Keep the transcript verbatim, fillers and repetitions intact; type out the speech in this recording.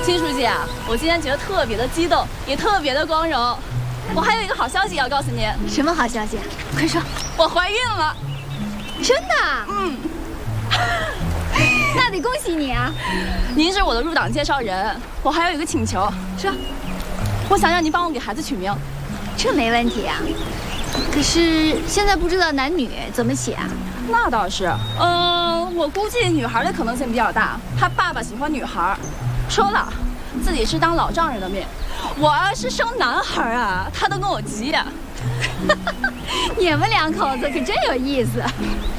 金书记啊，我今天觉得特别的激动，也特别的光荣。我还有一个好消息要告诉您。 什么好消息？快说！ 我怀孕了。 真的？ 嗯。 那得恭喜你啊！ 您是我的入党介绍人，我还有一个请求。 说。 我想让您帮我给孩子取名。 这没问题啊。可是现在不知道男女怎么起啊？ 那倒是。嗯、呃，我估计女孩的可能性比较大。他爸爸喜欢女孩。说了，自己是当老丈人的命，我要是生男孩啊，他都跟我急呀。 你们两口子可真有意思。